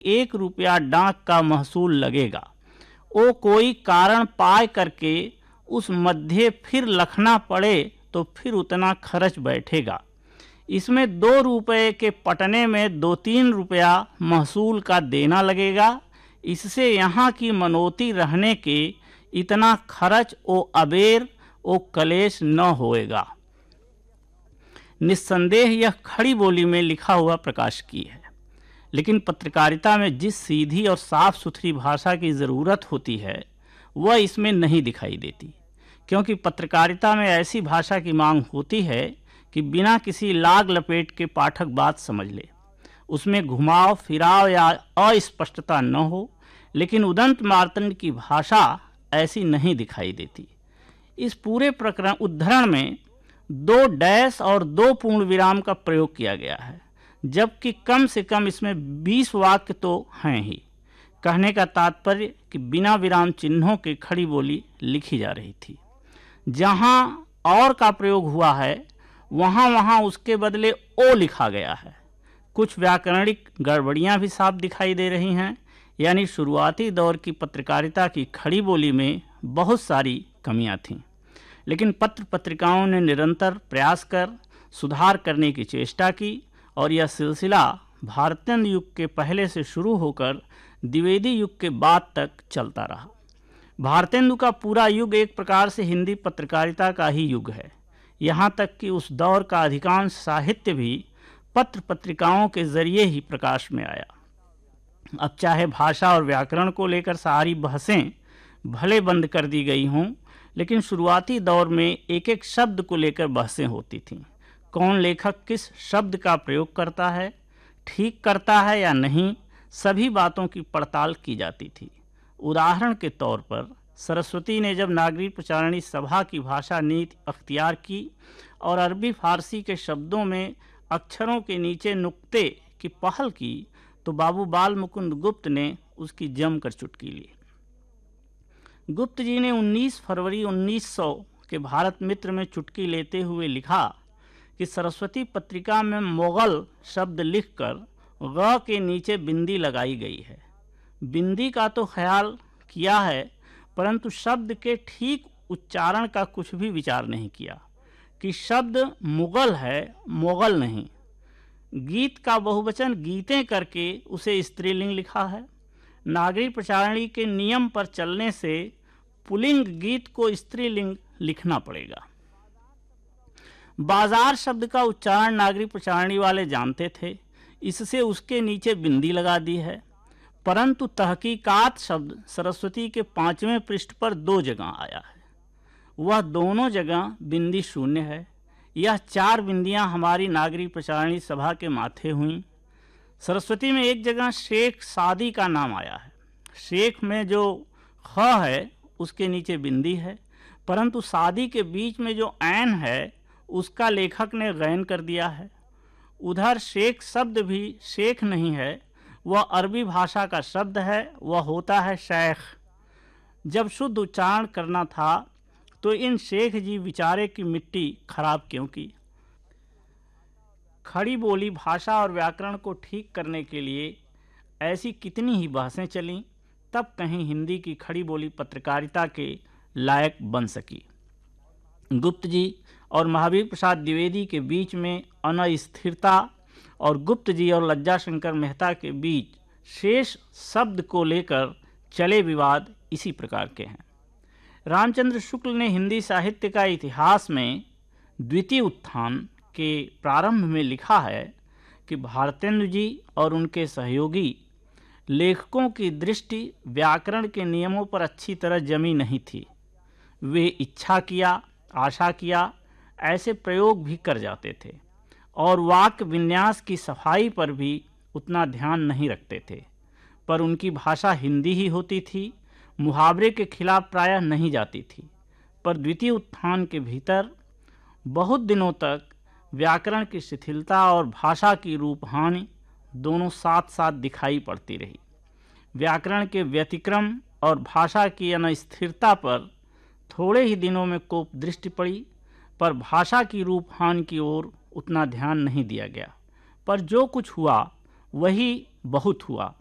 1 रुपया डाक का महसूल लगेगा। वो कोई कारण पाए करके उस मध्य फिर लखना पड़े तो फिर उतना खर्च बैठेगा। इसमें 2 रुपये के पटने में 2-3 रुपया महसूल का देना लगेगा। इससे यहाँ की मनोती रहने के इतना खर्च ओ अबेर ओ कलेश न होएगा। निस्संदेह यह खड़ी बोली में लिखा हुआ प्रकाश की है, लेकिन पत्रकारिता में जिस सीधी और साफ सुथरी भाषा की ज़रूरत होती है वह इसमें नहीं दिखाई देती, क्योंकि पत्रकारिता में ऐसी भाषा की मांग होती है कि बिना किसी लाग लपेट के पाठक बात समझ ले। उसमें घुमाव फिराव या अस्पष्टता न हो, लेकिन उदंत मार्तंड की भाषा ऐसी नहीं दिखाई देती। इस पूरे प्रकरण उद्धरण में 2 डैश और 2 पूर्ण विराम का प्रयोग किया गया है, जबकि कम से कम इसमें 20 वाक्य तो हैं ही। कहने का तात्पर्य कि बिना विराम चिन्हों के खड़ी बोली लिखी जा रही थी। जहाँ और का प्रयोग हुआ है वहाँ उसके बदले ओ लिखा गया है। कुछ व्याकरणिक गड़बड़ियाँ भी साफ दिखाई दे रही हैं, यानी शुरुआती दौर की पत्रकारिता की खड़ी बोली में बहुत सारी कमियां थीं, लेकिन पत्र पत्रिकाओं ने निरंतर प्रयास कर सुधार करने की चेष्टा की और यह सिलसिला भारतेंदु युग के पहले से शुरू होकर द्विवेदी युग के बाद तक चलता रहा। भारतेंदु का पूरा युग एक प्रकार से हिंदी पत्रकारिता का ही युग है। यहाँ तक कि उस दौर का अधिकांश साहित्य भी पत्र पत्रिकाओं के जरिए ही प्रकाश में आया। अब चाहे भाषा और व्याकरण को लेकर सारी बहसें भले बंद कर दी गई हों, लेकिन शुरुआती दौर में एक एक शब्द को लेकर बहसें होती थीं। कौन लेखक किस शब्द का प्रयोग करता है, ठीक करता है या नहीं, सभी बातों की पड़ताल की जाती थी। उदाहरण के तौर पर सरस्वती ने जब नागरी प्रचारणी सभा की भाषा नीति अख्तियार की और अरबी फारसी के शब्दों में अक्षरों के नीचे नुक्ते की पहल की, तो बाबू बाल मुकुंद गुप्त ने उसकी जमकर चुटकी ली। गुप्त जी ने 19 फरवरी 1900 के भारत मित्र में चुटकी लेते हुए लिखा कि सरस्वती पत्रिका में मोगल शब्द लिखकर ग के नीचे बिंदी लगाई गई है। बिंदी का तो ख्याल किया है, परंतु शब्द के ठीक उच्चारण का कुछ भी विचार नहीं किया कि शब्द मुगल है, मोगल नहीं। गीत का बहुवचन गीतें करके उसे स्त्रीलिंग लिखा है। नागरी प्रचारणी के नियम पर चलने से पुल्लिंग गीत को स्त्रीलिंग लिखना पड़ेगा। बाजार शब्द का उच्चारण नागरी प्रचारणी वाले जानते थे, इससे उसके नीचे बिंदी लगा दी है, परंतु तहकीकात शब्द सरस्वती के 5वें पृष्ठ पर 2 जगह आया है। वह दोनों जगह बिंदी शून्य है। यह 4 बिंदियां हमारी नागरी प्रचारणी सभा के माथे हुई। सरस्वती में एक जगह शेख सादी का नाम आया है। शेख में जो ख है उसके नीचे बिंदी है, परंतु सादी के बीच में जो ऐन है उसका लेखक ने गैन कर दिया है। उधर शेख शब्द भी शेख नहीं है, वह अरबी भाषा का शब्द है, वह होता है शेख। जब शुद्ध उच्चारण करना था तो इन शेख जी विचारे की मिट्टी खराब क्यों की। खड़ी बोली भाषा और व्याकरण को ठीक करने के लिए ऐसी कितनी ही बहसें चलीं, तब कहीं हिंदी की खड़ी बोली पत्रकारिता के लायक बन सकी। गुप्त जी और महावीर प्रसाद द्विवेदी के बीच में अस्थिरता और गुप्त जी और लज्जा शंकर मेहता के बीच शेष शब्द को लेकर चले विवाद इसी प्रकार के हैं। रामचंद्र शुक्ल ने हिंदी साहित्य का इतिहास में द्वितीय उत्थान के प्रारंभ में लिखा है कि भारतेंदु जी और उनके सहयोगी लेखकों की दृष्टि व्याकरण के नियमों पर अच्छी तरह जमी नहीं थी। वे इच्छा किया, आशा किया, ऐसे प्रयोग भी कर जाते थे और वाक्य विन्यास की सफाई पर भी उतना ध्यान नहीं रखते थे, पर उनकी भाषा हिंदी ही होती थी, मुहावरे के खिलाफ प्रायः नहीं जाती थी। पर द्वितीय उत्थान के भीतर बहुत दिनों तक व्याकरण की शिथिलता और भाषा की रूपहानि दोनों साथ साथ दिखाई पड़ती रही। व्याकरण के व्यतिक्रम और भाषा की अस्थिरता पर थोड़े ही दिनों में कोप दृष्टि पड़ी, पर भाषा की रूपहानि की ओर उतना ध्यान नहीं दिया गया। पर जो कुछ हुआ वही बहुत हुआ।